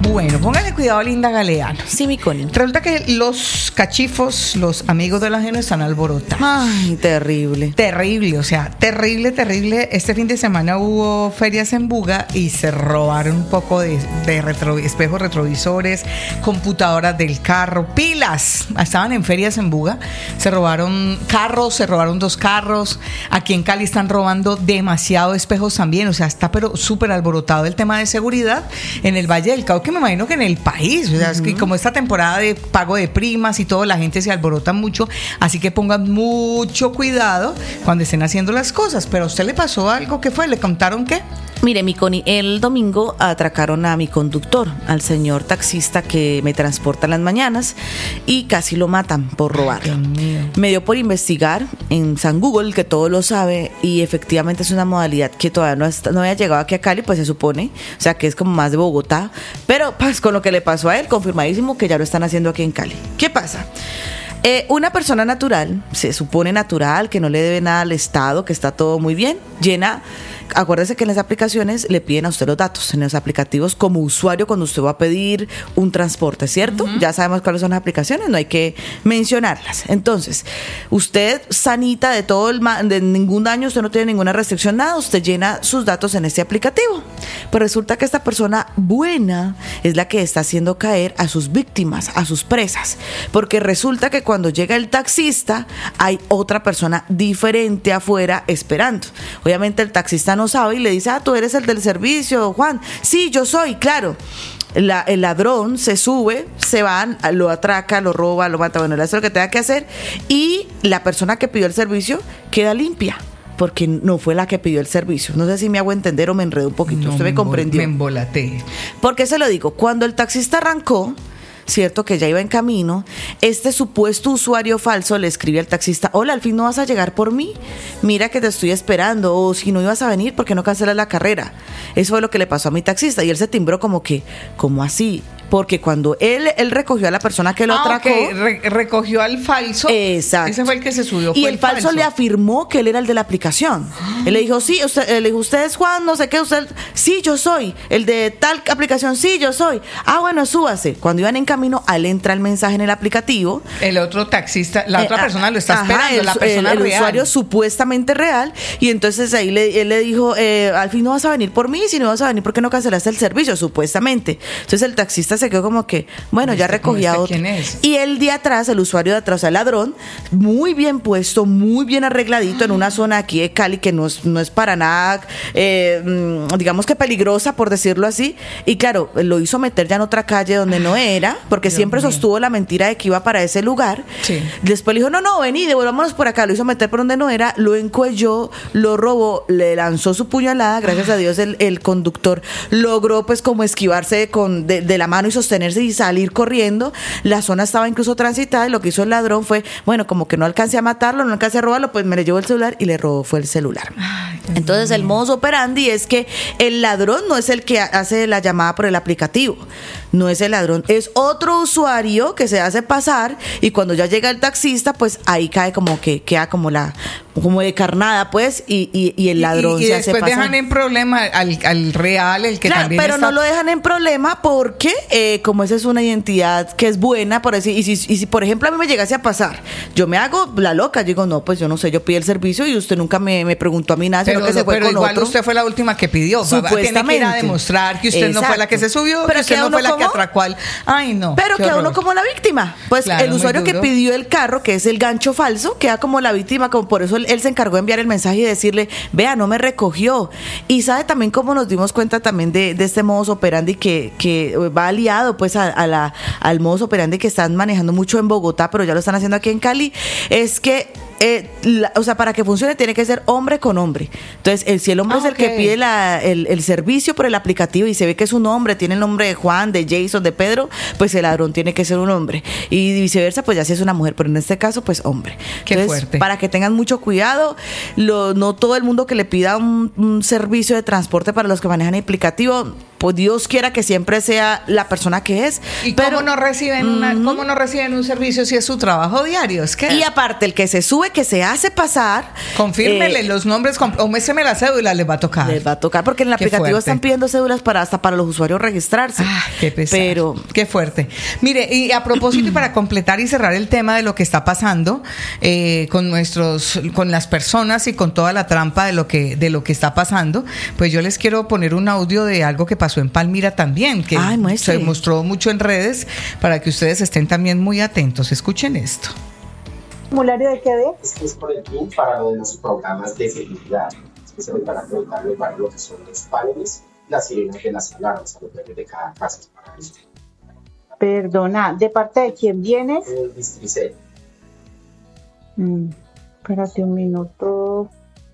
Bueno, póngale cuidado, Linda Galeano. Sí, mi Connie. Resulta que los cachifos, los amigos del ajeno, están alborotados. Ay, terrible. Terrible, o sea, terrible, terrible. Este fin de semana hubo ferias en Buga y se robaron un poco de espejos retrovisores, computadoras del carro, pilas. Estaban en ferias en Buga, se robaron carros, se robaron 2 carros. Aquí en Cali están robando demasiado espejos también, o sea, está pero súper alborotado el tema de seguridad en el Valle del Cauca, que me imagino que en el país, o sea, es que como esta temporada de pago de primas y todo, la gente se alborota mucho, así que pongan mucho cuidado cuando estén haciendo las cosas. Pero a usted le pasó algo, ¿qué fue? ¿Le contaron qué? Mire, mi Connie, el domingo atracaron a mi conductor, al señor taxista que me transporta en las mañanas, y casi lo matan por robarlo. Me dio por investigar en San Google, que todo lo sabe, y efectivamente es una modalidad que todavía no había llegado aquí a Cali, pues se supone, o sea que es como más de Bogotá, pero pues con lo que le pasó a él, confirmadísimo que ya lo están haciendo aquí en Cali. ¿Qué pasa? Una persona natural, se supone natural, que no le debe nada al Estado, que está todo muy bien, llena. Acuérdese que en las aplicaciones le piden a usted los datos, en los aplicativos como usuario cuando usted va a pedir un transporte, ¿cierto? Uh-huh. Ya sabemos cuáles son las aplicaciones, no hay que mencionarlas. Entonces, usted sanita de ningún daño, usted no tiene ninguna restricción, nada, usted llena sus datos en este aplicativo. Pero resulta que esta persona buena es la que está haciendo caer a sus víctimas, a sus presas, porque resulta que cuando llega el taxista hay otra persona diferente afuera esperando. Obviamente el taxista no sabe y le dice, tú eres el del servicio, Juan. Sí, yo soy, claro. El ladrón se sube, se van, lo atraca, lo roba, lo mata, bueno, le hace lo que tenga que hacer, y la persona que pidió el servicio queda limpia, porque no fue la que pidió el servicio. No sé si me hago entender o me enredo un poquito. No, usted me comprendió. Me embolaté. ¿Por qué se lo digo? Cuando el taxista arrancó, cierto, que ya iba en camino, este supuesto usuario falso le escribe al taxista: hola, al fin no vas a llegar por mí, mira que te estoy esperando, o si no ibas a venir, ¿por qué no cancelas la carrera? Eso fue lo que le pasó a mi taxista, y él se timbró como que, ¿cómo así? Porque cuando él recogió a la persona que lo atracó, recogió al falso. Exacto. Ese fue el que se subió. Y el falso le afirmó que él era el de la aplicación. Él le dijo, sí, usted es Juan, no sé qué, usted, sí, yo soy. El de tal aplicación, sí, yo soy. Bueno, súbase. Cuando iban en camino, a él entra el mensaje en el aplicativo. El otro taxista, la otra persona lo está esperando, la persona el real. usuario supuestamente real. Y entonces ahí él le dijo, al fin no vas a venir por mí, si no vas a venir, ¿por qué no cancelaste el servicio? Supuestamente. Entonces el taxista se quedó como que, bueno, ya recogía otro. ¿Quién es? Y el de atrás, el usuario de atrás, el ladrón, muy bien puesto, muy bien arregladito, en una zona aquí de Cali que no es para nada, digamos que peligrosa, por decirlo así. Y claro, lo hizo meter ya en otra calle donde no era, porque Dios siempre mío. Sostuvo la mentira de que iba para ese lugar. Sí. Después le dijo, no, vení, devolvámonos por acá. Lo hizo meter por donde no era, lo encuelló, lo robó, le lanzó su puñalada. Gracias a Dios el conductor logró pues como esquivarse de la mano y sostenerse y salir corriendo. La zona estaba incluso transitada, y lo que hizo el ladrón fue, bueno, como que no alcancé a matarlo, no alcancé a robarlo, pues me le llevó el celular y le robó fue el celular. Ay, entonces el modus operandi es que el ladrón no es el que hace la llamada por el aplicativo, no es el ladrón, es otro usuario que se hace pasar, y cuando ya llega el taxista, pues ahí cae como que queda como de carnada, pues, y el ladrón se hace pasar. Y después dejan en problema al real, el que claro, también pero está... no lo dejan en problema porque como esa es una identidad que es buena, por decir, y si por ejemplo a mí me llegase a pasar, yo me hago la loca, yo digo, no, pues yo no sé, yo pedí el servicio y usted nunca me preguntó a mí nada, sino que se fue pero con igual otro. Usted fue la última que pidió. Supuestamente. Tiene que ir a demostrar que usted no fue la que se subió, pero que usted no fue la que atracó al... Ay, no. Pero queda uno como la víctima. Pues claro, el usuario que pidió el carro, que es el gancho falso, queda como la víctima, como por eso él se encargó de enviar el mensaje y decirle, vea, no me recogió. Y sabe también cómo nos dimos cuenta también de este modus operandi que va aliado pues al modus operandi que están manejando mucho en Bogotá, pero ya lo están haciendo aquí en Cali, es que o sea, para que funcione tiene que ser hombre con hombre. Entonces, si el hombre es el que pide el servicio por el aplicativo y se ve que es un hombre, tiene el nombre de Juan, de Jason, de Pedro, pues el ladrón tiene que ser un hombre. Y viceversa, pues ya si es una mujer, pero en este caso, pues hombre. Qué entonces, fuerte. Para que tengan mucho cuidado, no todo el mundo que le pida un servicio de transporte para los que manejan el aplicativo pues Dios quiera que siempre sea la persona que es. ¿Y cómo no reciben cómo no reciben un servicio si es su trabajo diario? Es que y aparte, el que se sube, que se hace pasar, confírmele los nombres o muéstreme la cédula, les va a tocar. Les va a tocar, porque en el aplicativo están pidiendo cédulas hasta para los usuarios registrarse. Qué pesar. Pero qué fuerte. Mire, y a propósito, y para completar y cerrar el tema de lo que está pasando con las personas y con toda la trampa de lo que está pasando, pues yo les quiero poner un audio de algo que pasó en Palmira también, que se mostró mucho en redes, para que ustedes estén también muy atentos. Escuchen esto. ¿Formulario de qué de? Es por el PIN para lo de los programas de seguridad, especialmente para preguntarle para lo que son los paneles, las sirenas de las alarmas, a los dueños de cada casa. Para esto. Perdona, ¿de parte de quién vienes? El Districel. Espérate un minuto.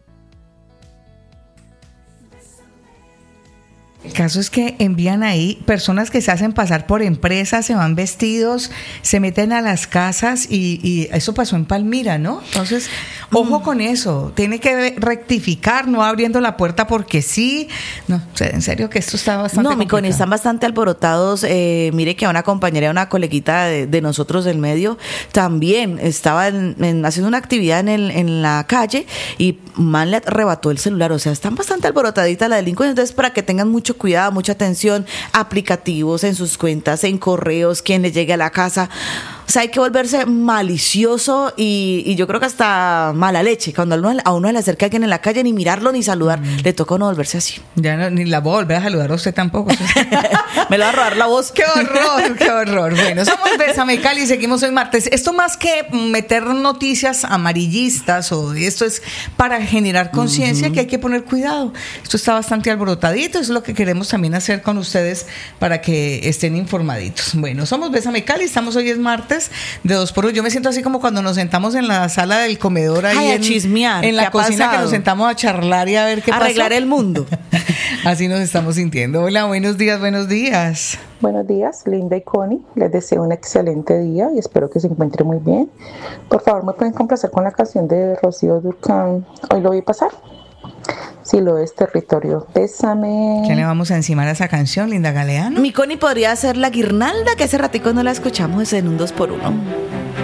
El caso es que envían ahí personas que se hacen pasar por empresas, se van vestidos, se meten a las casas y eso pasó en Palmira, ¿no? Entonces, ojo con eso, tiene que rectificar, no abriendo la puerta porque sí. No, en serio que esto está bastante complicado. Están bastante alborotados. Mire que una compañera, una coleguita de nosotros del medio, también estaba haciendo una actividad en la calle y man le arrebató el celular. O sea, están bastante alborotaditas la delincuencia. Entonces, para que tengan mucho cuidado, mucha atención, aplicativos en sus cuentas, en correos, quien les llegue a la casa. O sea, hay que volverse malicioso y yo creo que hasta mala leche. Cuando a uno le acerca a alguien en la calle, ni mirarlo ni saludar, le toca no volverse así. Ya no, ni la voy a volver a saludar a usted tampoco. Me lo va a robar la voz. ¡Qué horror, qué horror! Bueno, somos Bésame Cali y seguimos hoy martes. Esto más que meter noticias amarillistas o esto es para generar conciencia que hay que poner cuidado. Esto está bastante alborotadito, eso es lo que queremos también hacer con ustedes para que estén informaditos. Bueno, somos Bésame Cali, estamos hoy es martes de 2x1. Yo me siento así como cuando nos sentamos en la sala del comedor ahí a chismear, en la cocina, que nos sentamos a charlar y a ver qué pasa. Arreglar el mundo. Así nos estamos sintiendo. Hola, buenos días, buenos días. Buenos días, Linda y Connie. Les deseo un excelente día y espero que se encuentren muy bien. Por favor, ¿me pueden complacer con la canción de Rocío Dúrcal? Hoy lo voy a pasar. Si lo es, territorio, bésame. ¿Qué le vamos a encimar a esa canción, Linda Galeano? Mi Connie podría ser La Guirnalda, que hace ratico no la escuchamos en un 2x1.